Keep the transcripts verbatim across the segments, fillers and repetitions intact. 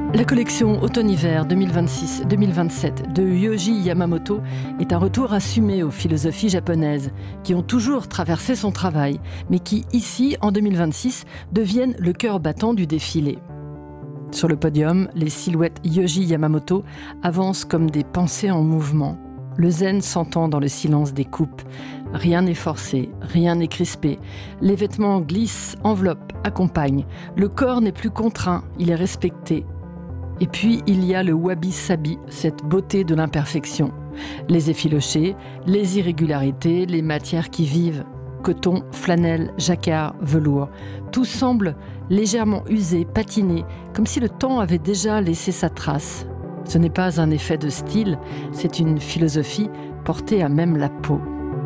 La collection Automne-Hiver deux mille vingt-six deux mille vingt-sept de Yohji Yamamoto est un retour assumé aux philosophies japonaises qui ont toujours traversé son travail, mais qui, ici, en deux mille vingt-six, deviennent le cœur battant du défilé. Sur le podium, les silhouettes Yohji Yamamoto avancent comme des pensées en mouvement. Le zen s'entend dans le silence des coupes. Rien n'est forcé, rien n'est crispé. Les vêtements glissent, enveloppent, accompagnent. Le corps n'est plus contraint, il est respecté. Et puis, il y a le wabi-sabi, cette beauté de l'imperfection. Les effilochés, les irrégularités, les matières qui vivent. Coton, flanelle, jacquard, velours. Tout semble légèrement usé, patiné, comme si le temps avait déjà laissé sa trace. Ce n'est pas un effet de style, c'est une philosophie portée à même la peau.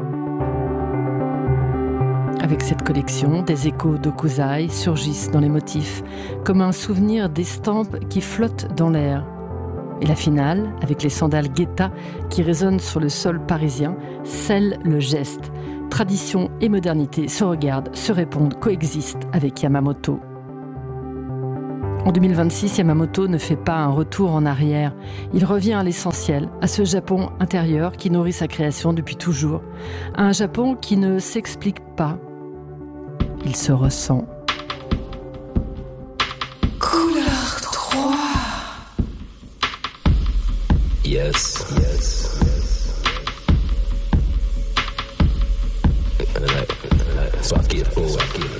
Avec cette collection, des échos d'Okuzai surgissent dans les motifs, comme un souvenir d'estampes qui flottent dans l'air. Et la finale, avec les sandales Guetta qui résonnent sur le sol parisien, scelle le geste. Tradition et modernité se regardent, se répondent, coexistent avec Yamamoto. En deux mille vingt-six, Yamamoto ne fait pas un retour en arrière. Il revient à l'essentiel, à ce Japon intérieur qui nourrit sa création depuis toujours. À un Japon qui ne s'explique pas. Il se ressent. Couleur trois. Yes, yes. Swaki, oh,